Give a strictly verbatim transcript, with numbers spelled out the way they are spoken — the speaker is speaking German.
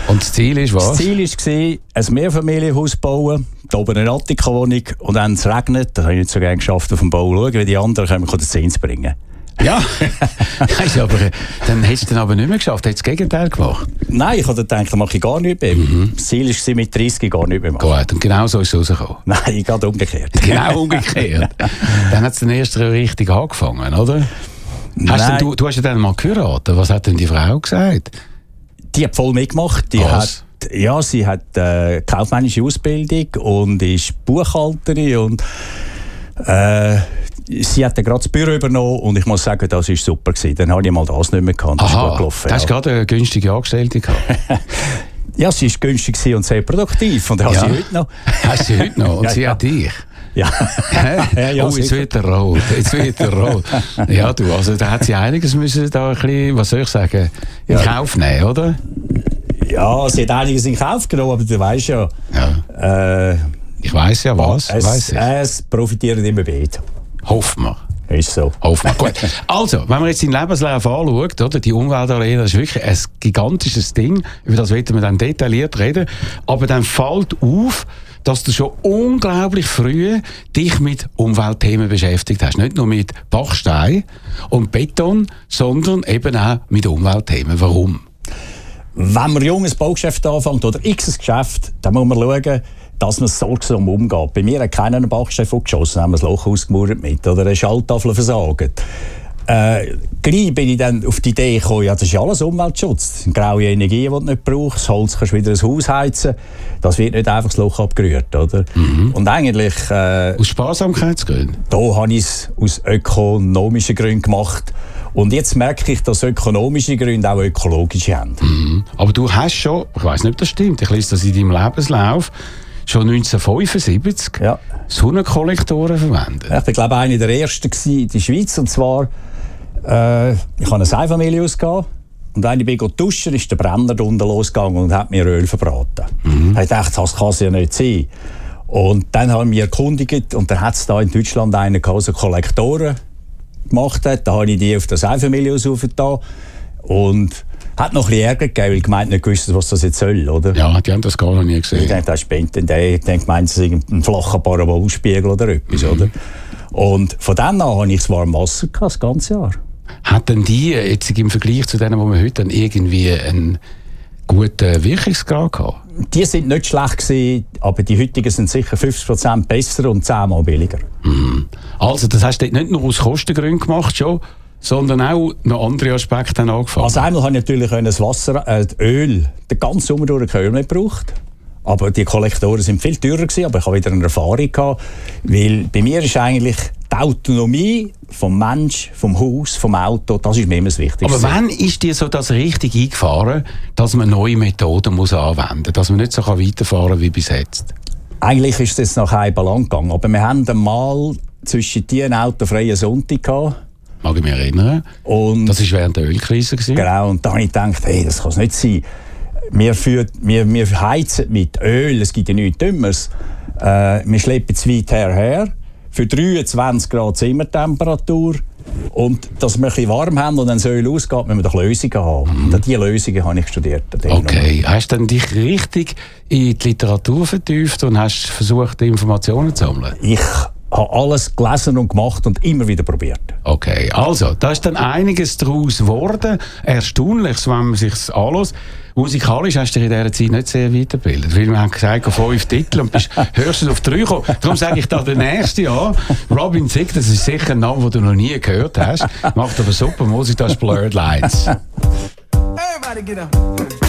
Und das Ziel ist was? Das Ziel war, ein Mehrfamilienhaus bauen, da oben eine Attika-Wohnung, und wenn es regnet, das habe ich nicht so gerne geschafft, auf den Bau schauen, weil die anderen können den Zins bringen. Ja, aber dann hättest du es aber nicht mehr geschafft, hättest du das Gegenteil gemacht. Nein, ich habe gedacht, das mache ich gar nicht mehr. Mhm. Das Ziel war, mit dreißig gar nicht mehr machen. Gut, und genau so ist es rausgekommen. Nein, gerade umgekehrt. Genau umgekehrt. Dann hat es den ersten richtig angefangen, oder? Hast denn, du, du hast ja dann mal geheiratet. Was hat denn die Frau gesagt? Die hat voll mitgemacht. Die hat, ja, sie hat äh, kaufmännische Ausbildung und ist Buchhalterin und äh, sie hat dann gerade das Büro übernommen und ich muss sagen, das war super gewesen. Dann habe ich mal das nicht mehr gehabt. Das Aha, ist gut gelaufen. Du hast gerade eine günstige Angestellte gehabt. Ja, sie war günstig und sehr produktiv und das ja. habe sie heute noch. Hast sie heute noch und ja, sie ja. hat dich. Ja. ja, ja, oh, jetzt wird er rot, jetzt wird er rot. Ja, du, also da hat sie einiges müssen da ein bisschen, was soll ich sagen, in ja. Kauf nehmen, oder? Ja, sie hat einiges in Kauf genommen, aber du weißt ja. ja. Äh, ich weiss ja was. Es, weiss ich. es profitieren immer beide. Hoffen wir. Ist so. Hoffen wir. Gut. Also, wenn man jetzt seinen Lebenslauf anschaut, oder, die Umweltarena ist wirklich ein gigantisches Ding, über das werden wir dann detailliert reden, aber dann fällt auf, dass du schon unglaublich früh dich mit Umweltthemen beschäftigt hast. Nicht nur mit Bachstein und Beton, sondern eben auch mit Umweltthemen. Warum? Wenn man jung ein Baugeschäft anfängt oder x Geschäft, dann muss man schauen, dass man sorgsam umgeht. Bei mir hat keiner einen Bachstein geschossen, haben wir das Loch ausgemauert mit oder eine Schalltafel versagt. Äh, gleich bin ich dann auf die Idee gekommen, ja, das ist alles Umweltschutz. Das sind graue Energien, die du nicht brauchst. Das Holz kannst du wieder ein Haus heizen. Das wird nicht einfach das Loch abgerührt, oder? Mhm. Und eigentlich... Äh, aus Sparsamkeitsgründen? Da habe ich es aus ökonomischen Gründen gemacht. Und jetzt merke ich, dass ökonomische Gründe auch ökologische haben. Mhm. Aber du hast schon, ich weiss nicht, ob das stimmt, ich lese das in deinem Lebenslauf, schon neunzehnhundertfünfundsiebzig ja. Sonnenkollektoren verwendet. Ich war, glaube ich, einer der ersten in der Schweiz. Und zwar, äh, ich habe ein Einfamilienhaus gehabt. Und wenn ich bin duschen, ist der Brenner unten losgegangen und hat mir Öl verbraten. Mhm. Ich dachte, das kann es ja nicht sein. Und dann haben wir erkundigt und dann hat es da in Deutschland einen gehabt, der Kollektoren gemacht hat. Da habe ich die auf das Einfamilienhaus aufgetan. Und hat noch ein bisschen Ärger gegeben, weil die Gemeinde nicht gewusst, was das jetzt soll, oder? Ja, die haben das gar noch nie gesehen. Ich denke, das spinnt denn der. Ich denke, meint es ein flacher Parabolspiegel oder etwas, mhm. oder? Und von dann an hatte ich das warme Wasser gehabt, das ganze Jahr. Hat denn die jetzt im Vergleich zu denen, die wir heute haben, irgendwie einen guten Wirkungsgrad gehabt? Die sind nicht schlecht gewesen, aber die heutigen sind sicher fünfzig Prozent besser und zehnmal billiger. Mhm. Also, das hast du nicht nur aus Kostengründen gemacht schon, sondern auch noch andere Aspekte haben angefangen. Also einmal habe ich natürlich das Wasser, äh, das Öl, den ganzen Sommer durch kein Öl nicht gebraucht. Aber die Kollektoren sind viel teurer gewesen, aber ich habe wieder eine Erfahrung gehabt, weil bei mir ist eigentlich die Autonomie vom Mensch, vom Haus, vom Auto, das ist mir immer das Wichtigste. Aber wann ist dir so das richtig eingefahren, dass man neue Methoden muss anwenden muss, dass man nicht so weiterfahren kann wie bis jetzt? Eigentlich ist es nach einem Balance gegangen, aber wir haben einmal zwischen die einen autofreien Sonntag gehabt. Mag ich mich erinnern. Und das war während der Ölkrise. Genau, und da habe ich gedacht, hey, das kann es nicht sein. Wir, führt, wir, wir heizen mit Öl, es gibt ja nichts Dümmeres. Äh, wir schleppen es weit herher, für dreiundzwanzig Grad Zimmertemperatur. Und dass wir ein bisschen warm haben und dann das Öl ausgeht, müssen wir doch Lösungen haben. Mhm. Und diese Lösungen habe ich studiert. Okay, hast du dann dich richtig in die Literatur vertieft und hast versucht, Informationen zu sammeln? Ich habe alles gelesen und gemacht und immer wieder probiert. Okay, also, da ist dann einiges daraus geworden. Erstaunlich, wenn man sich das anhört. Musikalisch hast du dich in dieser Zeit nicht sehr weitergebildet. Weil wir haben gesagt, fünf Titel und bist höchstens auf drei gekommen. Darum sage ich da den nächsten an. Robin Thicke, das ist sicher ein Name, den du noch nie gehört hast. Macht aber super Musik, das ist Blurred Lines. Everybody get up.